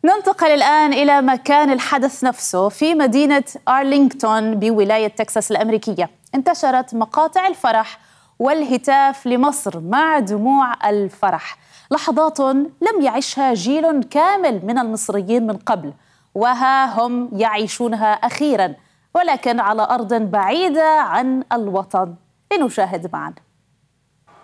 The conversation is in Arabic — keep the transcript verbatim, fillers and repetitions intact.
ننتقل الآن إلى مكان الحدث نفسه في مدينة أرلينغتون بولاية تكساس الأمريكية. انتشرت مقاطع الفرح والهتاف لمصر مع دموع الفرح، لحظات لم يعشها جيل كامل من المصريين من قبل، وها هم يعيشونها أخيراً ولكن على أرض بعيدة عن الوطن. لنشاهد معاً.